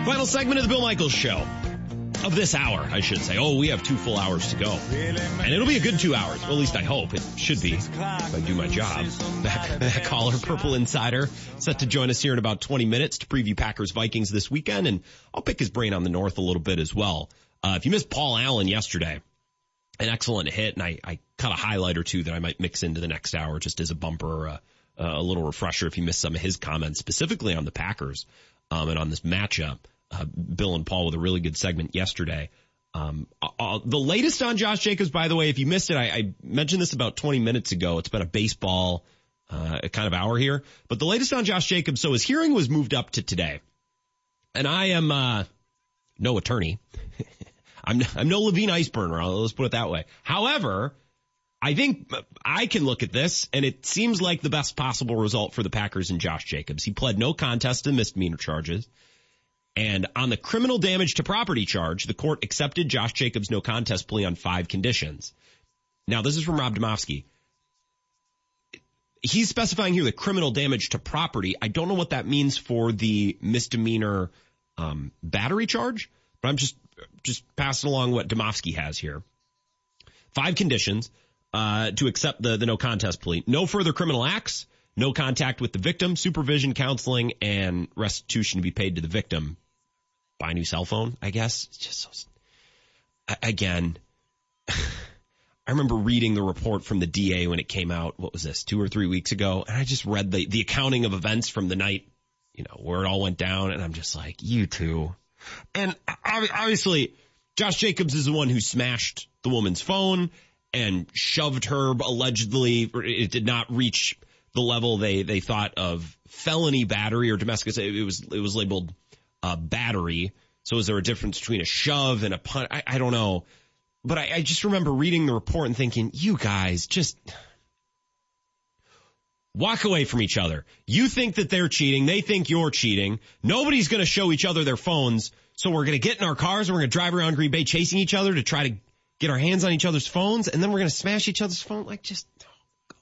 Final segment of the Bill Michaels Show. Of this hour, I should say. Oh, we have 2 full hours to go. And it'll be a good 2 hours. Well, at least I hope. It should be, if I do my job. That caller, Purple Insider, set to join us here in about 20 minutes to preview Packers-Vikings this weekend. And I'll pick his brain on the North a little bit as well. If you missed Paul Allen yesterday, an excellent hit, and I cut a highlight or two that I might mix into the next hour just as a bumper, a little refresher if you missed some of his comments, specifically on the Packers and on this matchup. Bill and Paul with a really good segment yesterday. The latest on Josh Jacobs, by the way, if you missed it, I mentioned this about 20 minutes ago. It's been a baseball kind of hour here. But the latest on Josh Jacobs, so his hearing was moved up to today. And I am no attorney. I'm no Levine Iceburner, let's put it that way. However, I think I can look at this, and it seems like the best possible result for the Packers and Josh Jacobs. He pled no contest to misdemeanor charges. And on the criminal damage to property charge, the court accepted Josh Jacobs' no contest plea on 5 conditions. Now, this is from Rob Domofsky. He's specifying here the criminal damage to property. I don't know what that means for the misdemeanor battery charge, but I'm just passing along what Domofsky has here. 5 conditions to accept the no contest plea. No further criminal acts, no contact with the victim, supervision, counseling, and restitution to be paid to the victim. Buy a new cell phone, I guess. It's just so... Again, I remember reading the report from the DA when it came out, what was this, 2 or 3 weeks ago, and I just read the accounting of events from the night, where it all went down, and I'm just like, you two. And obviously, Josh Jacobs is the one who smashed the woman's phone and shoved her, allegedly. It did not reach the level they thought of felony battery or domestic. It was labeled battery. So is there a difference between a shove and a punch? I don't know. But I just remember reading the report and thinking, you guys just walk away from each other. You think that they're cheating. They think you're cheating. Nobody's going to show each other their phones. So we're going to get in our cars and we're going to drive around Green Bay chasing each other to try to get our hands on each other's phones. And then we're going to smash each other's phone. Oh, God.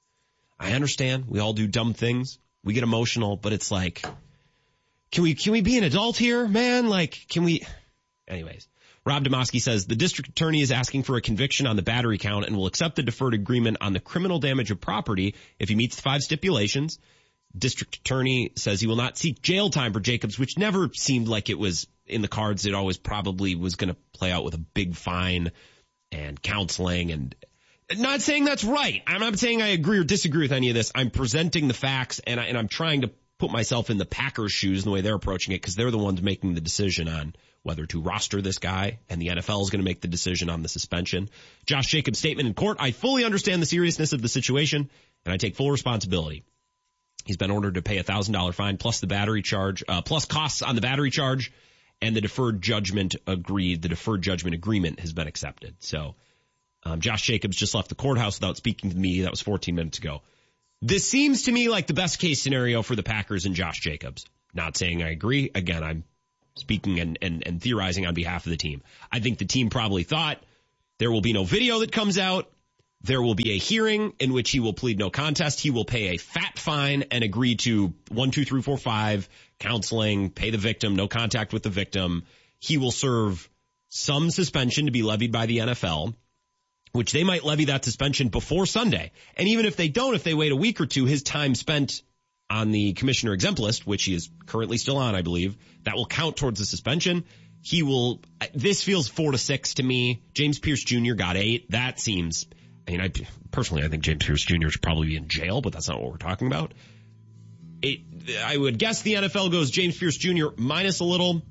I understand. We all do dumb things. We get emotional, but it's like, can we be an adult here, man? Can we? Anyways, Rob Domofsky says the district attorney is asking for a conviction on the battery count and will accept the deferred agreement on the criminal damage of property if he meets the 5 stipulations. District attorney says he will not seek jail time for Jacobs, which never seemed like it was in the cards. It always probably was going to play out with a big fine and counseling, and not saying that's right. I'm not saying I agree or disagree with any of this. I'm presenting the facts, and I'm trying to put myself in the Packers' shoes and the way they're approaching it, because they're the ones making the decision on whether to roster this guy, and the NFL is going to make the decision on the suspension. Josh Jacobs' statement in court: I fully understand the seriousness of the situation, and I take full responsibility. He's been ordered to pay a $1,000 fine plus the battery charge, plus costs on the battery charge, and the deferred judgment agreed. The deferred judgment agreement has been accepted. So Josh Jacobs just left the courthouse without speaking to me. That was 14 minutes ago. This seems to me like the best case scenario for the Packers and Josh Jacobs. Not saying I agree. Again, I'm speaking and theorizing on behalf of the team. I think the team probably thought there will be no video that comes out. There will be a hearing in which he will plead no contest. He will pay a fat fine and agree to 1, 2, 3, 4, 5 counseling, pay the victim, no contact with the victim. He will serve some suspension to be levied by the NFL, which they might levy that suspension before Sunday. And even if they don't, if they wait a week or two, his time spent on the commissioner exempt list, which he is currently still on, I believe, that will count towards the suspension. He will, this feels 4 to 6 to me. James Pierce Jr. got 8. That seems, I think James Pierce Jr. should probably be in jail, but that's not what we're talking about. I would guess the NFL goes James Pierce Jr. minus a little,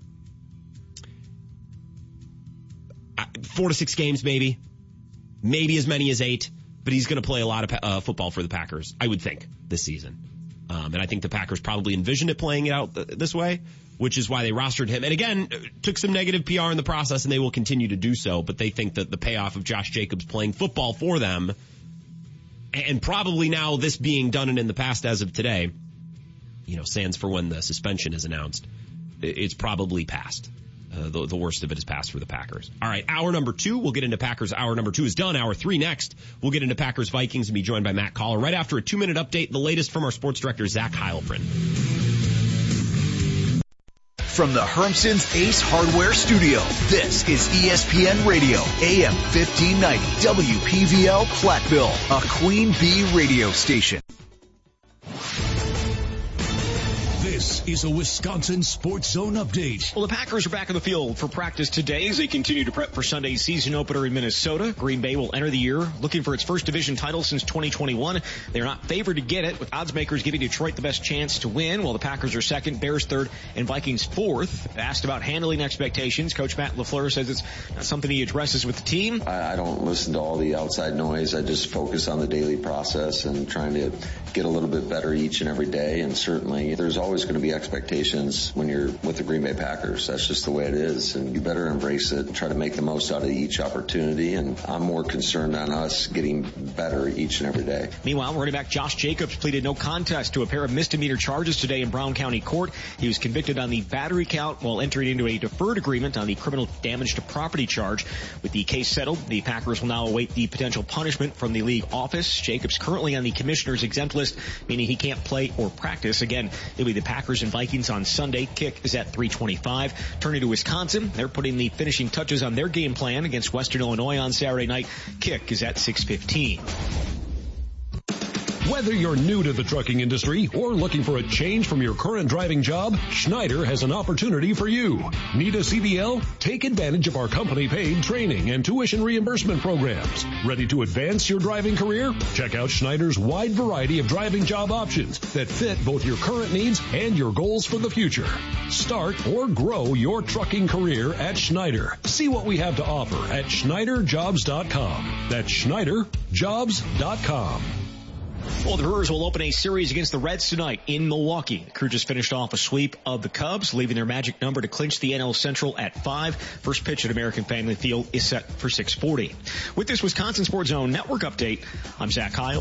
4 to 6 games maybe as many as 8, but he's going to play a lot of football for the Packers, I would think, this season. And I think the Packers probably envisioned it playing it out this way, which is why they rostered him. And again, took some negative PR in the process, and they will continue to do so, but they think that the payoff of Josh Jacobs playing football for them, and probably now this being done and in the past as of today, sans for when the suspension is announced, it's probably past. The worst of it is past for the Packers. All right, hour number 2, we'll get into Packers. Hour number 2 is done. Hour 3 next, we'll get into Packers Vikings and be joined by Matt Caller right after a 2-minute update, the latest from our sports director, Zach Heilprin. from the Hermson's Ace Hardware Studio, this is ESPN Radio, AM 1590, WPVL Platteville, a Queen Bee radio station. This is a Wisconsin Sports Zone update. Well, the Packers are back on the field for practice today as they continue to prep for Sunday's season opener in Minnesota. Green Bay will enter the year looking for its first division title since 2021. They're not favored to get it, with odds makers giving Detroit the best chance to win, while the Packers are second, Bears third, and Vikings fourth. Asked about handling expectations, Coach Matt LaFleur says it's not something he addresses with the team. I don't listen to all the outside noise. I just focus on the daily process and trying to get a little bit better each and every day. And certainly there's always going to be expectations when you're with the Green Bay Packers. That's just the way it is, and you better embrace it and try to make the most out of each opportunity. And I'm more concerned on us getting better each and every day. Meanwhile, running back Josh Jacobs pleaded no contest to a pair of misdemeanor charges today in Brown County Court. He was convicted on the battery count while entering into a deferred agreement on the criminal damage to property charge. With the case settled, the Packers will now await the potential punishment from the league office. Jacobs currently on the commissioner's exempt list, meaning he can't play or practice. Again, it'll be the Packers and Vikings on Sunday. Kick is at 3:25. Turning to Wisconsin, they're putting the finishing touches on their game plan against Western Illinois on Saturday night. Kick is at 6:15. Whether you're new to the trucking industry or looking for a change from your current driving job, Schneider has an opportunity for you. Need a CDL? Take advantage of our company-paid training and tuition reimbursement programs. Ready to advance your driving career? Check out Schneider's wide variety of driving job options that fit both your current needs and your goals for the future. Start or grow your trucking career at Schneider. See what we have to offer at SchneiderJobs.com. That's SchneiderJobs.com. Well, the Brewers will open a series against the Reds tonight in Milwaukee. The crew just finished off a sweep of the Cubs, leaving their magic number to clinch the NL Central at 5. First pitch at American Family Field is set for 6:40. With this Wisconsin Sports Zone Network update, I'm Zach Heil.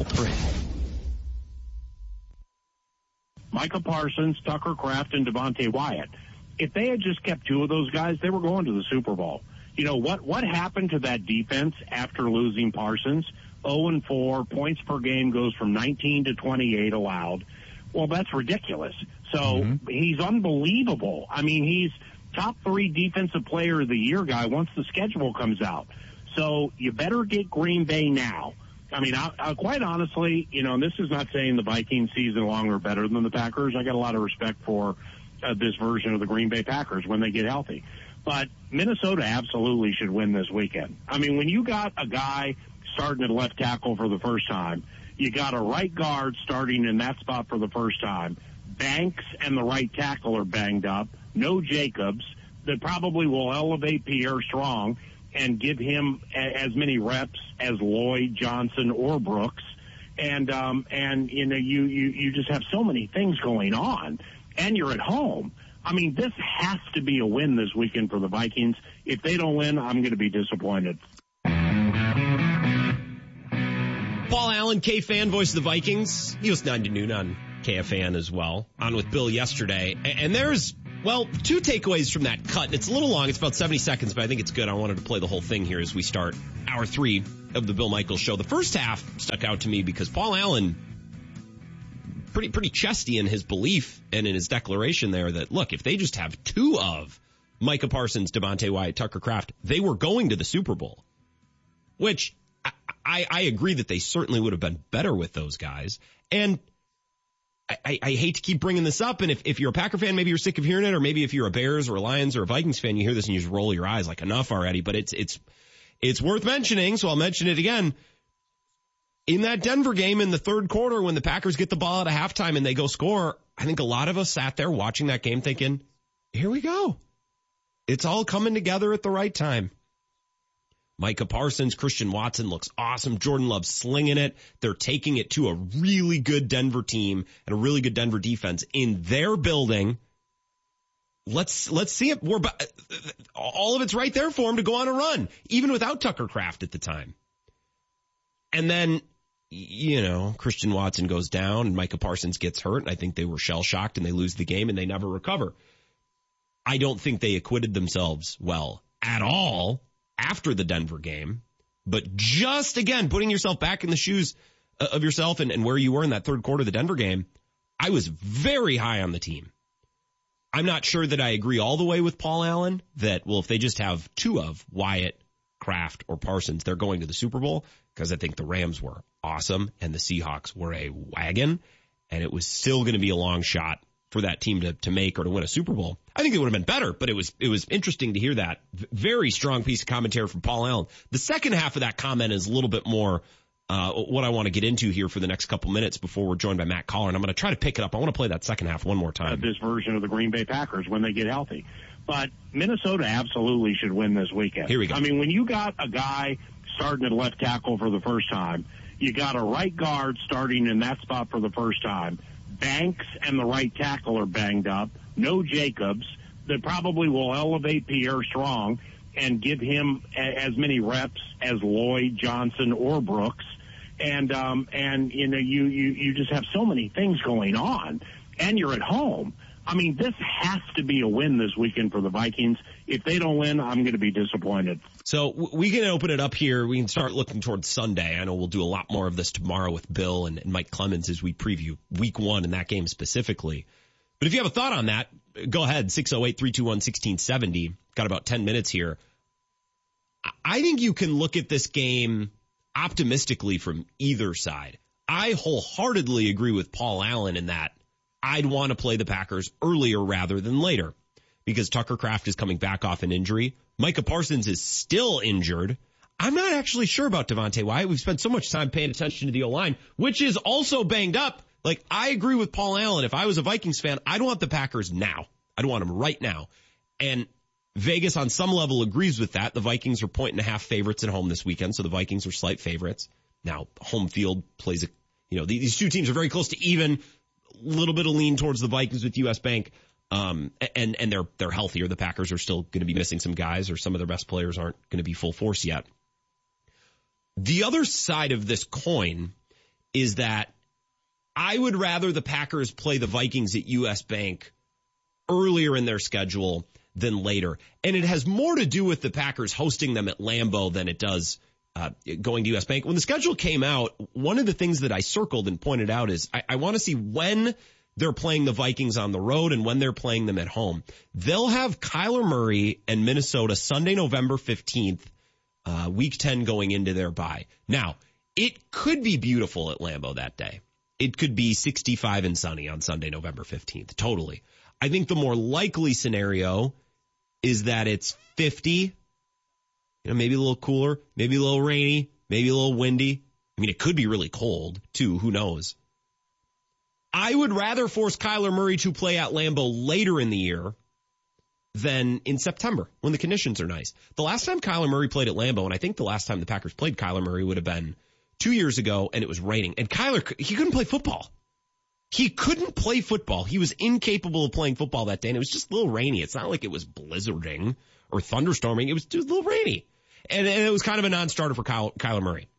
Micah Parsons, Tucker Kraft, and Devontae Wyatt. If they had just kept two of those guys, they were going to the Super Bowl. You know, what happened to that defense after losing Parsons? 0-4, points per game goes from 19 to 28 allowed. Well, that's ridiculous. So he's unbelievable. I mean, he's top 3 defensive player of the year guy once the schedule comes out. So you better get Green Bay now. I mean, I quite honestly, you know, and this is not saying the Vikings season long are better than the Packers. I got a lot of respect for this version of the Green Bay Packers when they get healthy. But Minnesota absolutely should win this weekend. I mean, when you got a guy starting at left tackle for the first time, you got a right guard starting in that spot for the first time. Banks and the right tackle are banged up. No Jacobs. That probably will elevate Pierre Strong and give him as many reps as Lloyd, Johnson, or Brooks. And you know, you just have so many things going on, and you're at home. I mean, this has to be a win this weekend for the Vikings. If they don't win, I'm going to be disappointed. Paul Allen, K-Fan, voice of the Vikings. He was 9 to noon on KFAN as well, on with Bill yesterday. And there's, well, 2 takeaways from that cut. It's a little long. It's about 70 seconds, but I think it's good. I wanted to play the whole thing here as we start hour 3 of the Bill Michaels Show. The first half stuck out to me because Paul Allen, pretty chesty in his belief and in his declaration there that, look, if they just have 2 of Micah Parsons, Devontae Wyatt, Tucker Kraft, they were going to the Super Bowl, which I agree that they certainly would have been better with those guys. And I hate to keep bringing this up. And if you're a Packer fan, maybe you're sick of hearing it, or maybe if you're a Bears or a Lions or a Vikings fan, you hear this and you just roll your eyes like enough already. But it's worth mentioning. So I'll mention it again. In that Denver game in the third quarter, when the Packers get the ball at a halftime and they go score, I think a lot of us sat there watching that game thinking, here we go. It's all coming together at the right time. Micah Parsons, Christian Watson looks awesome. Jordan Love's slinging it. They're taking it to a really good Denver team and a really good Denver defense in their building. Let's see it. All of it's right there for him to go on a run, even without Tucker Kraft at the time. And then, you know, Christian Watson goes down and Micah Parsons gets hurt. And I think they were shell-shocked and they lose the game and they never recover. I don't think they acquitted themselves well at all after the Denver game, but just, again, putting yourself back in the shoes of yourself and where you were in that third quarter of the Denver game, I was very high on the team. I'm not sure that I agree all the way with Paul Allen that, well, if they just have two of Wyatt, Kraft, or Parsons, they're going to the Super Bowl, because I think the Rams were awesome and the Seahawks were a wagon, and it was still going to be a long shot for that team to make or to win a Super Bowl. I think it would have been better, but it was interesting to hear that. Very strong piece of commentary from Paul Allen. The second half of that comment is a little bit more what I want to get into here for the next couple minutes before we're joined by Matt Collar, and I'm going to try to pick it up. I want to play that second half one more time. This version of the Green Bay Packers when they get healthy. But Minnesota absolutely should win this weekend. Here we go. I mean, when you got a guy starting at left tackle for the first time, you got a right guard starting in that spot for the first time, Banks and the right tackle are banged up, no Jacobs, that probably will elevate Pierre Strong and give him as many reps as Lloyd, Johnson, or Brooks. And you know, you just have so many things going on, and you're at home. I mean, this has to be a win this weekend for the Vikings. If they don't win, I'm going to be disappointed. So we can open it up here. We can start looking towards Sunday. I know we'll do a lot more of this tomorrow with Bill and Mike Clemens as we preview week one in that game specifically. But if you have a thought on that, go ahead, 608-321-1670. Got about 10 minutes here. I think you can look at this game optimistically from either side. I wholeheartedly agree with Paul Allen in that I'd want to play the Packers earlier rather than later because Tucker Kraft is coming back off an injury. Micah Parsons is still injured. I'm not actually sure about Devontae Wyatt. We've spent so much time paying attention to the O-line, which is also banged up. Like, I agree with Paul Allen. If I was a Vikings fan, I'd want the Packers now. I'd want them right now. And Vegas on some level agrees with that. The Vikings are 1.5 favorites at home this weekend, so the Vikings are slight favorites. Now, home field plays a, you know, these two teams are very close to even, a little bit of lean towards the Vikings with US Bank. And they're healthier. The Packers are still going to be missing some guys, or some of their best players aren't going to be full force yet. The other side of this coin is that I would rather the Packers play the Vikings at US Bank earlier in their schedule than later. And it has more to do with the Packers hosting them at Lambeau than it does going to US Bank. When the schedule came out, one of the things that I circled and pointed out is I want to see when they're playing the Vikings on the road and when they're playing them at home. They'll have Kyler Murray and Minnesota Sunday, November 15th, week 10 going into their bye. Now, it could be beautiful at Lambeau that day. It could be 65 and sunny on Sunday, November 15th. Totally. I think the more likely scenario is that it's 50, you know, maybe a little cooler, maybe a little rainy, maybe a little windy. I mean, it could be really cold too. Who knows? I would rather force Kyler Murray to play at Lambeau later in the year than in September when the conditions are nice. The last time Kyler Murray played at Lambeau, and I think the last time the Packers played Kyler Murray would have been 2 years ago, and it was raining. And Kyler, he couldn't play football. He couldn't play football. He was incapable of playing football that day, and it was just a little rainy. It's not like it was blizzarding or thunderstorming. It was just a little rainy. And it was kind of a non-starter for Kyler Murray.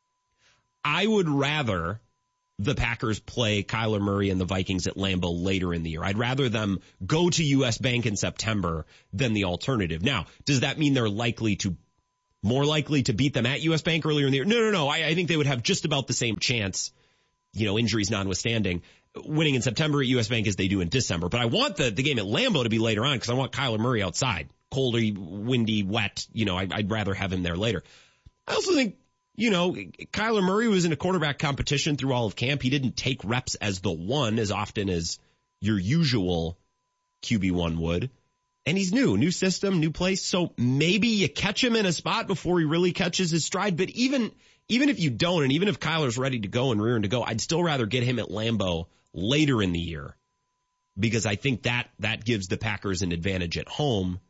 I would rather the Packers play Kyler Murray and the Vikings at Lambeau later in the year. I'd rather them go to US Bank in September than the alternative. Now, does that mean they're more likely to beat them at US Bank earlier in the year? No. I think they would have just about the same chance, you know, injuries notwithstanding, winning in September at US Bank as they do in December. But I want the game at Lambeau to be later on because I want Kyler Murray outside. Coldy, windy, wet. You know, I'd rather have him there later. I also think, you know, Kyler Murray was in a quarterback competition through all of camp. He didn't take reps as the one as often as your usual QB1 would. And he's new system, new place. So maybe you catch him in a spot before he really catches his stride. But even if you don't, and even if Kyler's ready to go and rearing to go, I'd still rather get him at Lambeau later in the year because I think that gives the Packers an advantage at home.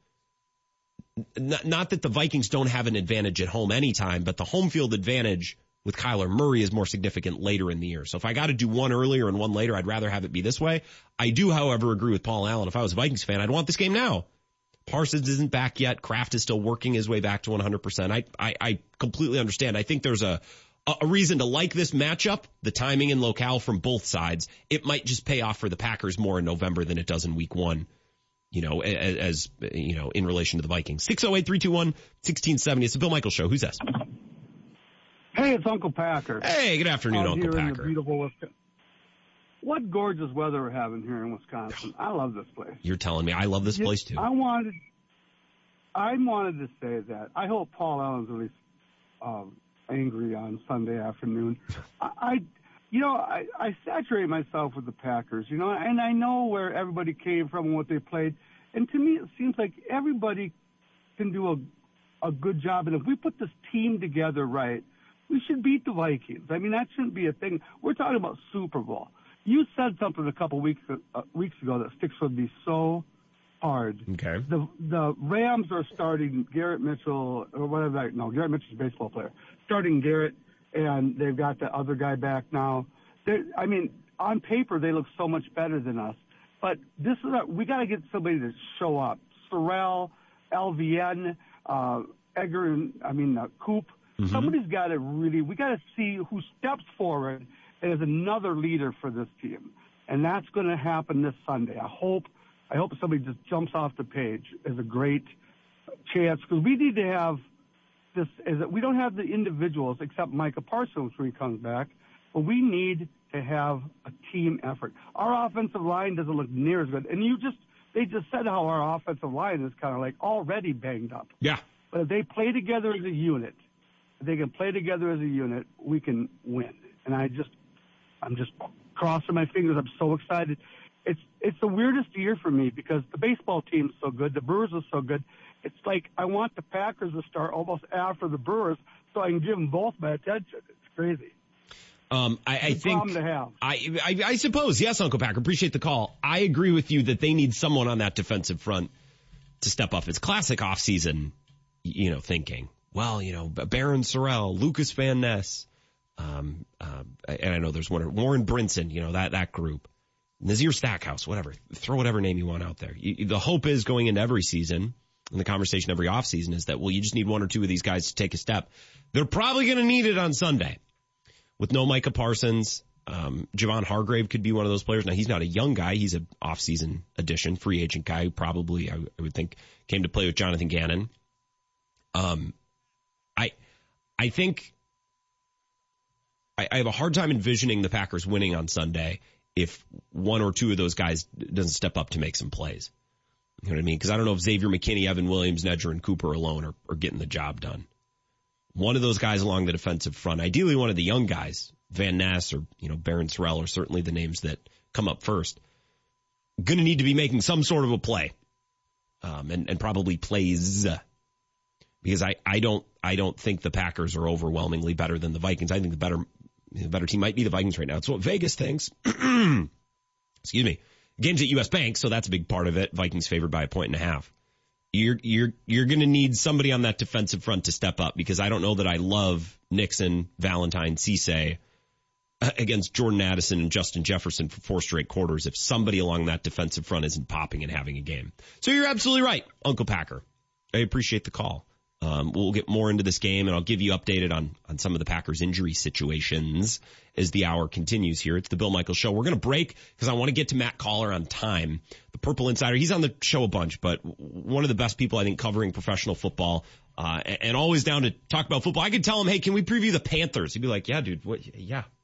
Not that the Vikings don't have an advantage at home anytime, but the home field advantage with Kyler Murray is more significant later in the year. So if I got to do one earlier and one later, I'd rather have it be this way. I do, however, agree with Paul Allen. If I was a Vikings fan, I'd want this game now. Parsons isn't back yet. Kraft is still working his way back to 100%. I completely understand. I think there's a reason to like this matchup, the timing and locale from both sides. It might just pay off for the Packers more in November than it does in week one. You know, as you know, in relation to the Vikings. 608-321-1670. It's the Bill Michaels Show. Who's this? Hey, it's Uncle Packer. Hey, good afternoon, Uncle Packer. In the beautiful what gorgeous weather we're having here in Wisconsin. I love this place. You're telling me I love this place too. I wanted to say that. I hope Paul Allen's really angry on Sunday afternoon. I saturate myself with the Packers, and I know where everybody came from and what they played. And to me, it seems like everybody can do a good job. And if we put this team together right, we should beat the Vikings. I mean, that shouldn't be a thing. We're talking about Super Bowl. You said something a couple weeks ago that sticks with me so hard. Okay. The Rams are starting Garrett Mitchell, or whatever. No, Garrett Mitchell's a baseball player. Starting Garrett, and they've got the other guy back now. I mean, on paper, they look so much better than us. But we got to get somebody to show up. Sorrell, LVN, Coop. Mm-hmm. Somebody's got to we got to see who steps forward as another leader for this team. And that's going to happen this Sunday. I hope somebody just jumps off the page as a great chance, because we need to have this. We don't have the individuals except Micah Parsons when he comes back, but we need to have a team effort. Our offensive line doesn't look near as good. And they just said how our offensive line is kind of like already banged up. Yeah. But if they play together as a unit, we can win. And I'm just crossing my fingers. I'm so excited. It's the weirdest year for me because the baseball team's so good. The Brewers are so good. It's like I want the Packers to start almost after the Brewers so I can give them both my attention. It's crazy. I think problem to have. I suppose, yes, Uncle Packer, appreciate the call. I agree with you that they need someone on that defensive front to step up. It's classic offseason, thinking. Well, Baron Sorrell, Lucas Van Ness, and I know there's Warren Brinson, that group. Nazir Stackhouse, whatever. Throw whatever name you want out there. The hope is going into every season, and the conversation every offseason is that, well, you just need one or two of these guys to take a step. They're probably going to need it on Sunday. With no Micah Parsons, Javon Hargrave could be one of those players. Now, he's not a young guy. He's an off-season addition, free agent guy who probably, I would think, came to play with Jonathan Gannon. I think I have a hard time envisioning the Packers winning on Sunday if one or two of those guys doesn't step up to make some plays. You know what I mean? Because I don't know if Xavier McKinney, Evan Williams, Nedger, and Cooper alone are getting the job done. One of those guys along the defensive front, ideally one of the young guys, Van Ness or Baron Sorrell, are certainly the names that come up first. Going to need to be making some sort of a play, and probably plays, because I don't think the Packers are overwhelmingly better than the Vikings. I think the better team might be the Vikings right now. It's what Vegas thinks. Excuse me. Game's at US Bank, so that's a big part of it. Vikings favored by 1.5. You're going to need somebody on that defensive front to step up, because I don't know that I love Nixon, Valentine, Cisse against Jordan Addison and Justin Jefferson for 4 straight quarters if somebody along that defensive front isn't popping and having a game. So you're absolutely right, Uncle Packer. I appreciate the call. We'll get more into this game, and I'll give you updated on some of the Packers injury situations as the hour continues here. It's the Bill Michaels Show. We're going to break because I want to get to Matt Caller on time, the Purple Insider. He's on the show a bunch, but one of the best people, I think, covering professional football, and always down to talk about football. I could tell him, hey, can we preview the Panthers? He'd be like, yeah, dude, what? Yeah,